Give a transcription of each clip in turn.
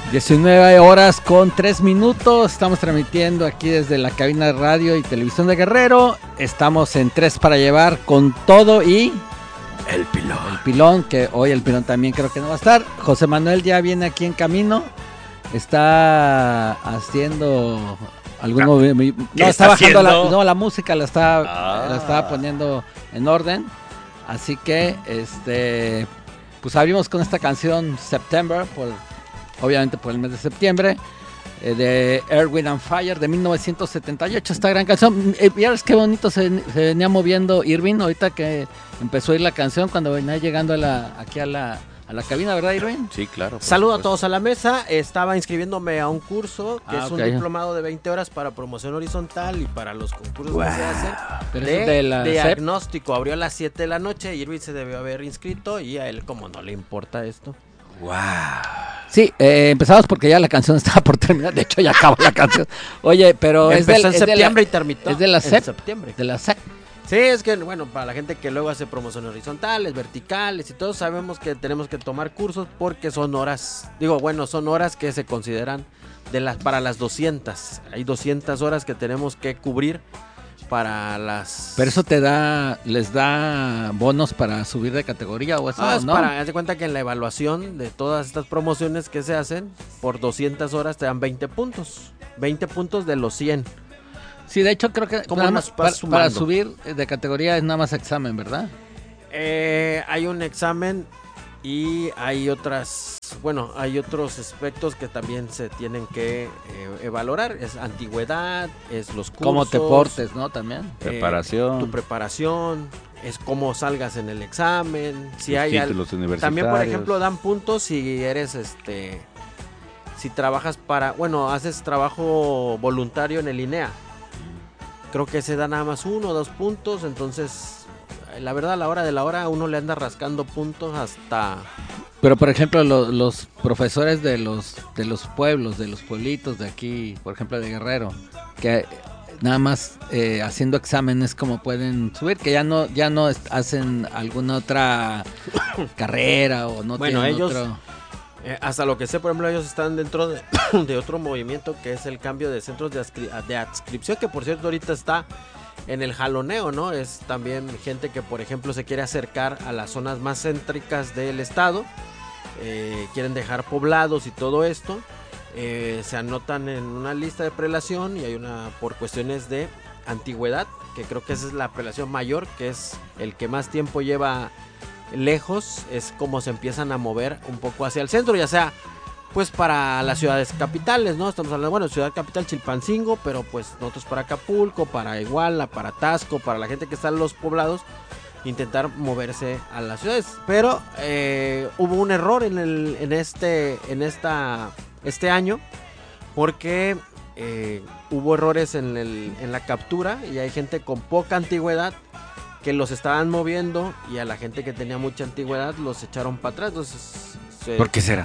19:03. Estamos transmitiendo aquí desde la cabina de radio y televisión de Guerrero. Estamos en Tres para Llevar con todo y... El Pilón. El Pilón, que hoy el Pilón también creo que no va a estar. José Manuel ya viene aquí en camino. Está haciendo algún movimiento. No, está bajando la música, la estaba poniendo en orden. Así que, pues abrimos con esta canción September, obviamente por el mes de septiembre, de Earth, Wind and Fire de 1978, esta gran canción. Ya ves qué bonito se venía moviendo Irving ahorita que empezó a ir la canción cuando venía llegando aquí a la cabina, ¿verdad, Irving? Sí, claro. Saludo a todos a la mesa. Estaba inscribiéndome a un curso que es un diplomado de 20 horas para promoción horizontal y para los concursos que se hacen de diagnóstico. Abrió a las 7 de la noche. Irving se debió haber inscrito y a él, como no le importa esto. ¡Wow! Sí, empezamos porque ya la canción estaba por terminar. De hecho, ya acabó la canción. Oye, pero empezó en septiembre y terminó es de la SEP, en septiembre. De la SEP. Sí, es que, bueno, para la gente que luego hace promociones horizontales, verticales y todo, sabemos que tenemos que tomar cursos porque son horas, son horas que se consideran para las 200. Hay 200 horas que tenemos que cubrir para las... Pero eso les da bonos para subir de categoría o eso, ¿no? Haz de cuenta que en la evaluación de todas estas promociones que se hacen, por 200 horas te dan 20 puntos. 20 puntos de los 100. Sí, de hecho creo que para subir de categoría es nada más examen, ¿verdad? Hay un examen y hay otros aspectos que también se tienen que valorar. Es antigüedad, es los cursos. Cómo te portes, ¿no? También. Preparación. Tu preparación, es cómo salgas en el examen. Si hay títulos universitarios. También, por ejemplo, dan puntos si eres si trabajas haces trabajo voluntario en el INEA. Creo que se da nada más 1 o 2 puntos, entonces la verdad a la hora de la hora uno le anda rascando puntos hasta... Pero por ejemplo los profesores de los pueblos, de los pueblitos de aquí, por ejemplo de Guerrero, que nada más haciendo exámenes como pueden subir, que ya no hacen alguna otra carrera o no tienen ellos... otro... hasta lo que sé, por ejemplo, ellos están dentro de otro movimiento que es el cambio de centros de adscripción, que por cierto ahorita está en el jaloneo, ¿no? Es también gente que, por ejemplo, se quiere acercar a las zonas más céntricas del estado, quieren dejar poblados y todo esto, se anotan en una lista de prelación y hay una por cuestiones de antigüedad, que creo que esa es la prelación mayor, que es el que más tiempo lleva lejos, es como se empiezan a mover un poco hacia el centro, ya sea pues para las ciudades capitales, ¿no? Estamos hablando, ciudad capital Chilpancingo, pero pues nosotros para Acapulco, para Iguala, para Taxco, para la gente que está en los poblados, intentar moverse a las ciudades. Pero hubo un error este año, porque hubo errores en la captura y hay gente con poca antigüedad que los estaban moviendo y a la gente que tenía mucha antigüedad los echaron para atrás. Entonces, ¿por qué será?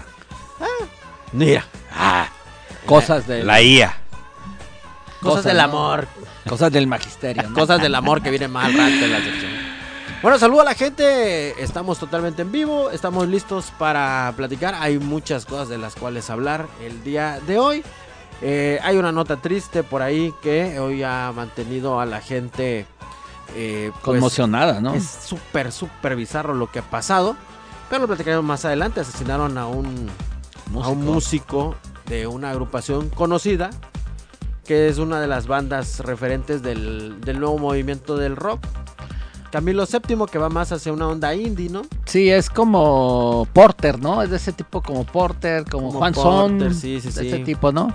Mira. Cosas de la IA. Cosas del amor. Cosas del magisterio, ¿no? Cosas del amor que viene más rato en la sección. Bueno, saludo a la gente. Estamos totalmente en vivo. Estamos listos para platicar. Hay muchas cosas de las cuales hablar el día de hoy. Hay una nota triste por ahí que hoy ha mantenido a la gente... conmocionada, ¿no? Es súper bizarro lo que ha pasado, pero lo platicaremos más adelante. Asesinaron a un músico de una agrupación conocida, que es una de las bandas referentes del nuevo movimiento del rock, Camilo VII, que va más hacia una onda indie, ¿no? Sí, es como Porter, ¿no? Es de ese tipo, como Porter, como Juan Son, sí. Ese tipo, ¿no?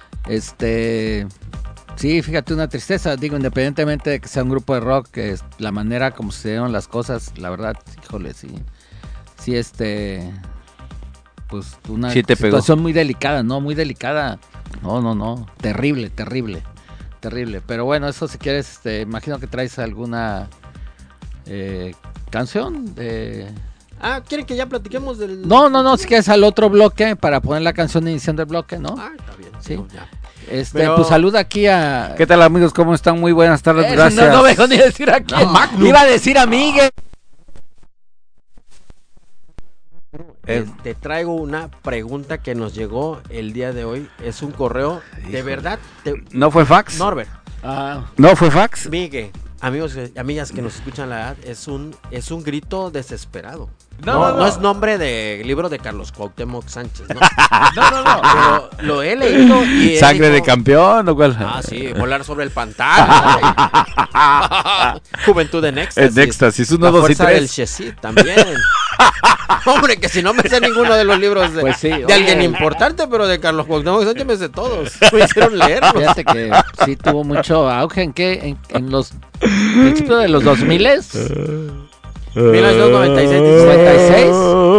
Sí, fíjate, una tristeza, independientemente de que sea un grupo de rock, que es la manera como se dieron las cosas, la verdad, híjole, sí, pues una situación muy delicada, ¿no? Muy delicada, no, terrible, pero bueno, eso si quieres, imagino que traes alguna canción de... ¿quieren que ya platiquemos del...? No, si quieres al otro bloque, para poner la canción iniciando el bloque, ¿no? Está bien, sí. No, ya. Pues saluda aquí a... ¿Qué tal, amigos? ¿Cómo están? Muy buenas tardes, gracias. No me dejó ni decir a quién. Iba a decir a Miguel. te traigo una pregunta que nos llegó el día de hoy. Es un correo, de verdad. ¿No fue fax? Norbert. ¿No fue fax? Miguel, amigos y amigas que nos escuchan la edad, es un grito desesperado. No. Es nombre de libro de Carlos Cuauhtémoc Sánchez, ¿no? No. Pero lo he leído y ¿Sangre de campeón o cuál? sí, volar sobre el pantano. Juventud en éxtasis. En éxtasis, 1, La 2 y fuerza 3. del Chesit también. Hombre, que si no me sé ninguno de los libros de, Pues sí, de alguien importante, pero de Carlos Cuauhtémoc Sánchez me sé todos. Me hicieron leerlos. Fíjate que sí tuvo mucho auge. ¿En qué? En los principios de los 2000s. 1996.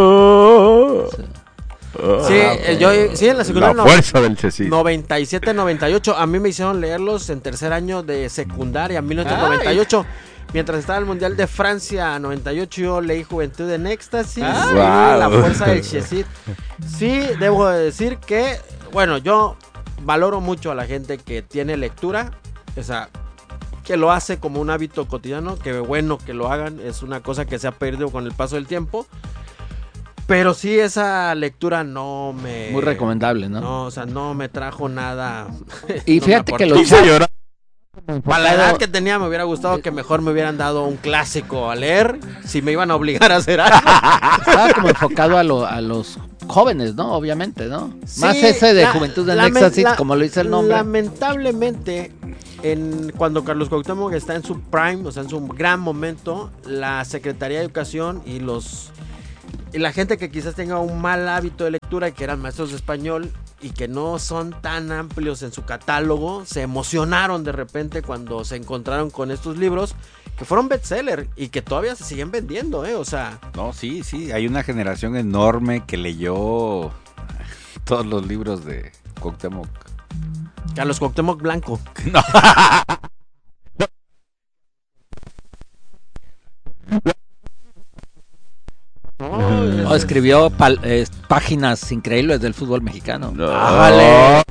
96. Sí, yo en la secundaria La fuerza del Chesit. 97, 98. A mí me hicieron leerlos en tercer año de secundaria, 1998. Mientras estaba el Mundial de Francia 98, yo leí Juventud en Éxtasis y La Fuerza del Chesit. Sí, debo decir que, bueno, yo valoro mucho a la gente que tiene lectura, o sea, que lo hace como un hábito cotidiano, que bueno que lo hagan, es una cosa que se ha perdido con el paso del tiempo. Pero sí, esa lectura no me... Muy recomendable, ¿no? No, o sea, no me trajo nada. Y No fíjate me que aportó. los chavos... Para la edad que tenía me hubiera gustado que mejor me hubieran dado un clásico a leer, si me iban a obligar a hacer algo. Estaba como enfocado a los jóvenes, ¿no? Obviamente, ¿no? Sí, Más ese de Juventud en Éxtasis, como lo dice el nombre. Lamentablemente, cuando Carlos Cuauhtémoc está en su prime, o sea, en su gran momento, la Secretaría de Educación y la gente que quizás tenga un mal hábito de lectura, que eran maestros de español y que no son tan amplios en su catálogo, se emocionaron de repente cuando se encontraron con estos libros que fueron bestseller y que todavía se siguen vendiendo, o sea... No, sí, hay una generación enorme que leyó todos los libros de Cuauhtémoc. Carlos Cuauhtémoc Blanco. No. No, escribió páginas increíbles del fútbol mexicano. Vale.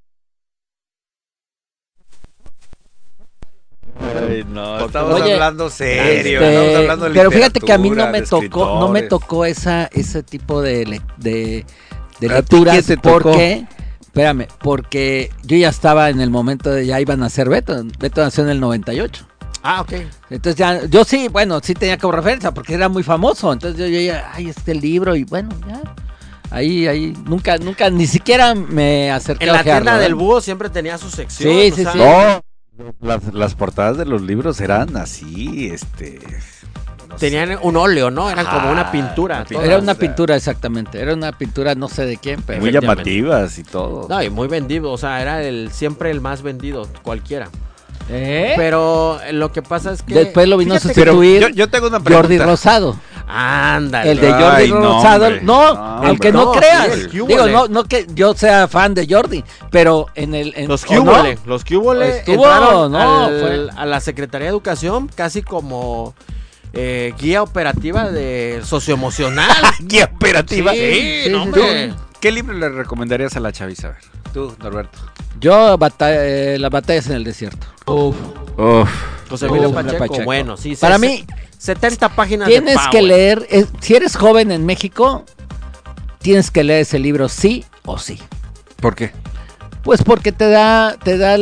Ay, no, estamos Oye, hablando serio, este, estamos hablando de pero fíjate que a mí literatura, no me de tocó ese tipo de ¿A ti lecturas qué te tocó? porque yo ya estaba en el momento de ya iban a hacer Beto. Beto nació en el 98. Ah, ok. Entonces ya, yo sí, bueno, sí tenía como referencia porque era muy famoso. Entonces yo ya, este libro y bueno, ya. Ahí, nunca, ni siquiera me acerqué En a la ojearlo, tienda ¿eh? del búho siempre tenía su sección. Sí, o sí, sea, sí. No, las portadas de los libros eran así, no Tenían sé. un óleo, ¿no? Eran como una pintura. Una Era una o sea, pintura, exactamente. Era una pintura, no sé de quién, pero... muy llamativas y todo. No, y muy vendido. O sea, era siempre el más vendido, cualquiera. ¿Eh? Pero lo que pasa es que... Después lo vino a fíjate que- sustituir yo tengo una pregunta. Jordi Rosado. Ándale. El de Jordi Ay, no, Rosado. hombre. No, No, aunque hombre. no No, creas. sí, el Digo, Cúbole. no que yo sea fan de Jordi, pero Los ¿o no? Cúbole. Los Cúbole Estuvo, entraron no, fue- a la Secretaría de Educación casi como guía operativa de socioemocional. Guía operativa. Sí, sí, no, sí, hombre. sí. ¿Qué libro le recomendarías a la chaviza? A ver, tú, Norberto. Yo, las batallas en el desierto. Uf. José Emilio Uf, Pacheco, Pacheco. bueno, sí. Para mí, 70 páginas de tienes que power. leer, si eres joven en México, tienes que leer ese libro sí o sí. ¿Por qué? Pues porque te da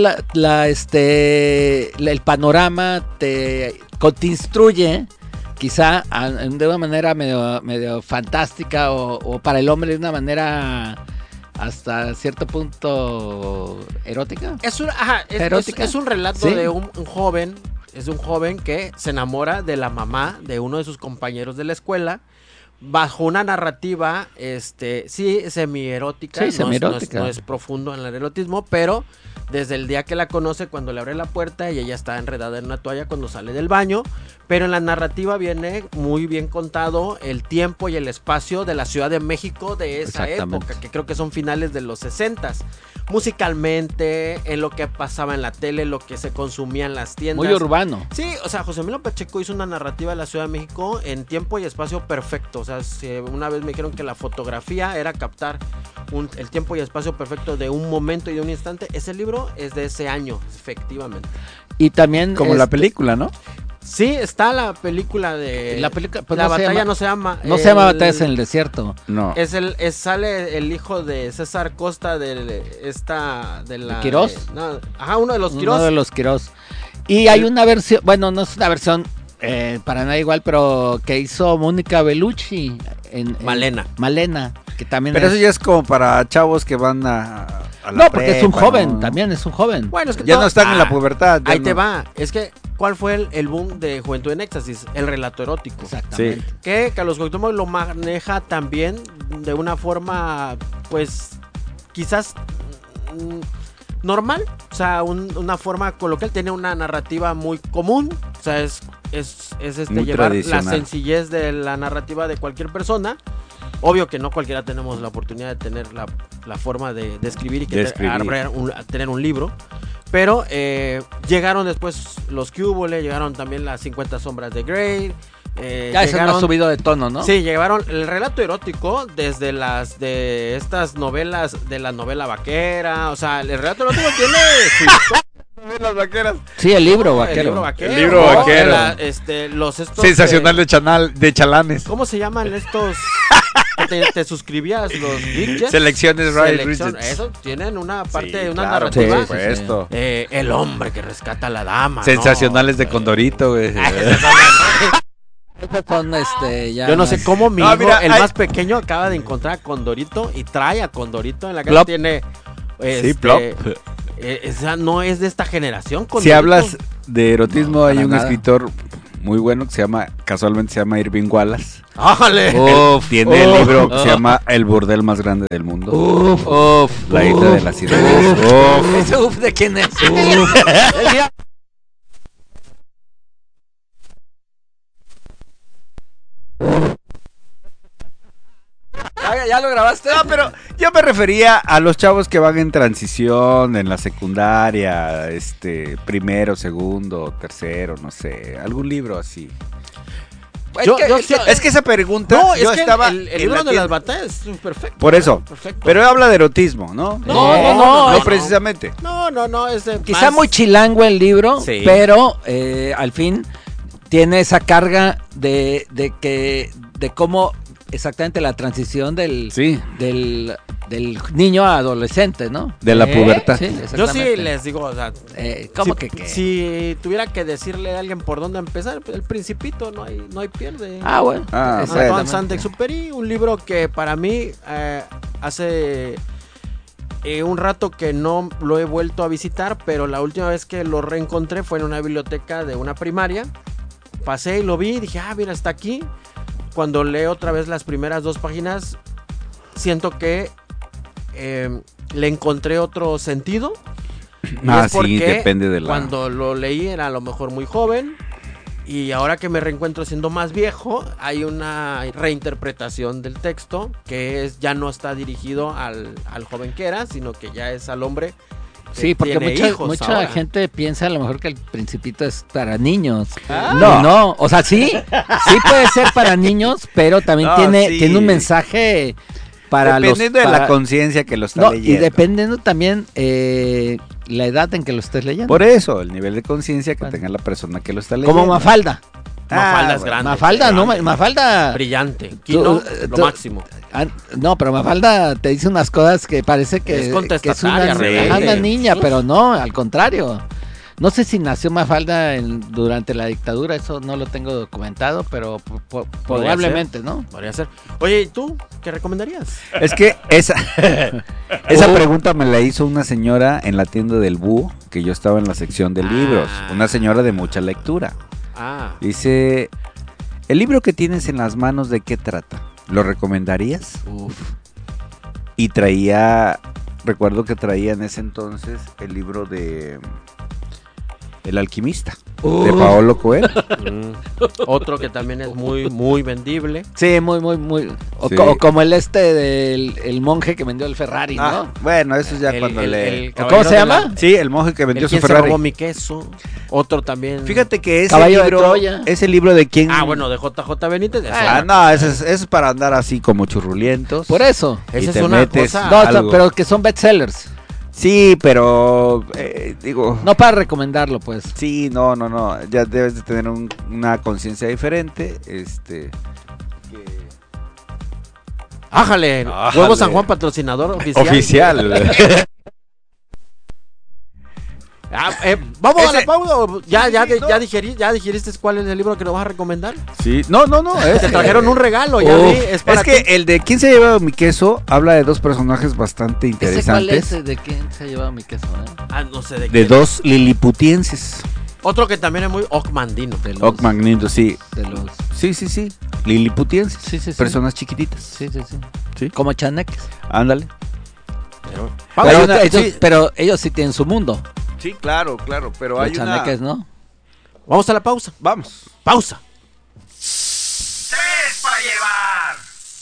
el panorama, te instruye, quizá de una manera medio fantástica o para el hombre de una manera hasta cierto punto erótica. Es un relato Sí. de un joven. Es un joven que se enamora de la mamá de uno de sus compañeros de la escuela. Bajo una narrativa, sí, semierótica. Sí, semierótica. No es profundo en el erotismo, pero desde el día que la conoce, cuando le abre la puerta y ella está enredada en una toalla cuando sale del baño. Pero en la narrativa viene muy bien contado el tiempo y el espacio de la Ciudad de México de esa Exactamente. época, que creo que son finales de los 60s. Musicalmente, en lo que pasaba en la tele, lo que se consumía en las tiendas. Muy urbano. Sí, o sea, José Emilio Pacheco hizo una narrativa de la Ciudad de México en tiempo y espacio perfecto. O sea, una vez me dijeron que la fotografía era captar el tiempo y espacio perfecto de un momento y de un instante. Ese libro es de ese año, efectivamente. Y también Como la película, ¿no? Sí, está la película de... La película, pues la no se batalla llama- no se llama... No se llama el- Batallas en el Desierto. No. Sale el hijo de César Costa de la... ¿De Quirós? Uno de los Quirós. Uno de los Quirós. Y hay una versión, bueno, no es una versión para nada igual, pero que hizo Mónica Bellucci en Malena, que también Pero eso ya es como para chavos que van a la No, porque es un prepa, joven, ¿no? también es un joven. Bueno, es que Ya no están en la pubertad. ya Ahí no. te va. Es que, ¿cuál fue el boom de Juventud en Éxtasis? El relato erótico. Exactamente. Sí. Que Carlos Cuauhtémoc lo maneja también de una forma, pues, quizás normal. O sea, una forma coloquial. Tiene una narrativa muy común. O sea, es Muy llevar la tradicional. sencillez de la narrativa de cualquier persona. Obvio que no cualquiera tenemos la oportunidad de tener la forma de escribir y que tener un libro. Pero llegaron después los Cúbole, llegaron también las 50 sombras de Grey. Ya se ha subido de tono, ¿no? Sí, llegaron el relato erótico desde las de estas novelas, de la novela vaquera. O sea, el relato erótico tiene su historia. Las vaqueras. Sí, el libro vaquero. El libro vaquero. Estos, Sensacional de chalanes. ¿Cómo se llaman estos? Te suscribías los Big Selecciones Ray Selección, Richards. eso tienen una parte, Sí, una claro, narrativa. por supuesto. El hombre que rescata a la dama. Sensacionales ¿no? de Condorito, güey. Estos son, ya Yo no sé cómo mi No, hijo, mira, el hay- más pequeño, acaba de encontrar a Condorito y trae a Condorito en la casa. Plop. Tiene. Sí, Plop. Esa no es de esta generación. Si Condorito. hablas de erotismo, No, hay para un nada. escritor muy bueno que casualmente se llama Irving Wallace. ¡Ájale! Tiene el libro que se llama El burdel más grande del mundo. La isla de las ideas. ¿Ese de quién es? ¿Ya lo grabaste? No, pero yo me refería a los chavos que van en transición, en la secundaria, primero, segundo, tercero, no sé, algún libro así. Es que esa pregunta No, es yo que estaba el en libro la de tienda. las batallas es perfecto. Por eso, Perfecto. pero habla de erotismo, ¿no? No, precisamente. No, es de Quizá más- muy chilango el libro, Sí. pero al fin tiene esa carga de cómo exactamente la transición del niño a adolescente, ¿no? De la pubertad. Sí, Yo sí exactamente. les digo, o sea, ¿cómo si, que? si tuviera que decirle a alguien por dónde empezar, el Principito, no hay pierde. Ah, bueno. Ah, Exactamente. Antoine Saint-Exupéry, un libro que para mí hace un rato que no lo he vuelto a visitar, pero la última vez que lo reencontré fue en una biblioteca de una primaria. Pasé y lo vi y dije, mira, está aquí. Cuando leo otra vez las primeras 2 páginas, siento que le encontré otro sentido. Y es Sí, porque depende de la... cuando lo leí era a lo mejor muy joven. Y ahora que me reencuentro siendo más viejo, hay una reinterpretación del texto que ya no está dirigido al joven que era, sino que ya es al hombre. que Sí, porque tiene hijos mucha ahora. gente piensa a lo mejor que el Principito es para niños. No. No, o sea, sí puede ser para niños, pero también No, tiene sí. un mensaje para Dependiendo de para- la conciencia que lo está No, leyendo. y dependiendo también la edad en que lo estés leyendo. Por eso, el nivel de conciencia que Bueno. tenga la persona que lo está leyendo. Como Mafalda. Mafalda es bueno. grande. Mafalda, no, grande, Mafalda. brillante. Kino, lo máximo. No, pero Mafalda te dice unas cosas que parece que Es contestataria, una, rebelde. una niña, Sí. pero no, al contrario. No sé si nació Mafalda durante la dictadura, eso no lo tengo documentado, pero probablemente, ¿no? Podría ser. Oye, ¿y tú qué recomendarías? Es que esa pregunta me la hizo una señora en la tienda del Búho, que yo estaba en la sección de libros. Una señora de mucha lectura. Dice, ¿el libro que tienes en las manos de qué trata? ¿Lo recomendarías? Y recuerdo que traía en ese entonces el libro de El alquimista, de Paolo Coelho. Otro que también es muy, muy vendible. Sí, muy. O, Sí. o como del el monje que vendió el Ferrari, ¿no? Bueno, eso es ya cuando le... ¿Cómo se llama? Sí, el monje que vendió su ¿Quién se Ferrari. robó mi queso? Otro también. Fíjate que ese Caballo de libro, Troya. ese libro de quién... Bueno, de JJ Benítez. no, ese es para andar así como churrulientos. Por eso. Y Esa te es una metes cosa. No, algo. pero que son bestsellers. Sí, pero digo... No para recomendarlo, pues. Sí, no. Ya debes de tener una conciencia diferente. ¡Ájale! Huevo San Juan, patrocinador oficial. Vamos a la pausa. ¿Ya digeriste cuál es el libro que nos vas a recomendar? Sí, no. Te trajeron un regalo, ya vi. Es que el de ¿Quién se ha llevado mi queso? Habla de dos personajes bastante interesantes. ¿Cuál es de quién se ha llevado mi queso? No sé de quién. De dos liliputienses. Otro que también es muy Ocmandino. Ocmandino, sí. De los... Sí. Liliputienses. Sí. Personas chiquititas. Sí. Como chaneques. Ándale. Pero ellos sí tienen su mundo. Sí, claro, pero los hay chaneques, ¿no? Vamos a la pausa. Vamos. Pausa. 3 para llevar.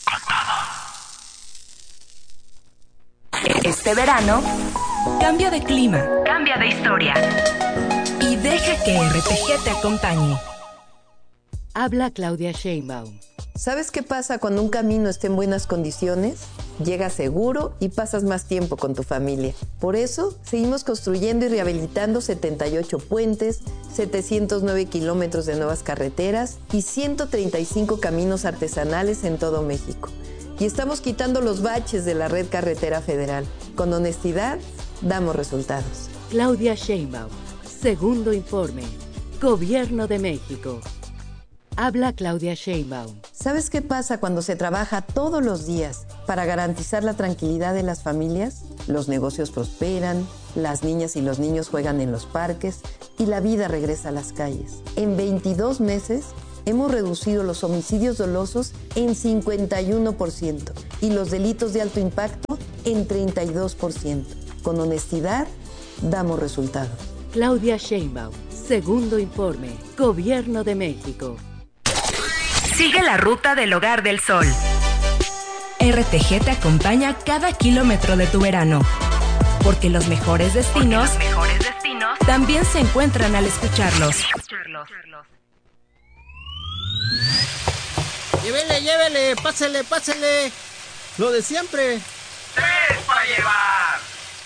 Con todo. Este verano, cambia de clima, cambia de historia. Y deja que RPG te acompañe. Habla Claudia Sheinbaum. ¿Sabes qué pasa cuando un camino está en buenas condiciones? Llegas seguro y pasas más tiempo con tu familia. Por eso, seguimos construyendo y rehabilitando 78 puentes, 709 kilómetros de nuevas carreteras y 135 caminos artesanales en todo México. Y estamos quitando los baches de la red carretera federal. Con honestidad, damos resultados. Claudia Sheinbaum, segundo informe. Gobierno de México. Habla Claudia Sheinbaum. ¿Sabes qué pasa cuando se trabaja todos los días para garantizar la tranquilidad de las familias? Los negocios prosperan, las niñas y los niños juegan en los parques y la vida regresa a las calles. En 22 meses hemos reducido los homicidios dolosos en 51% y los delitos de alto impacto en 32%. Con honestidad, damos resultados. Claudia Sheinbaum, segundo informe. Gobierno de México. Sigue la ruta del Hogar del Sol. RTG te acompaña cada kilómetro de tu verano. Porque los mejores destinos también se encuentran al escucharlos. Llévele, pásele. Lo de siempre. 3 para llevar.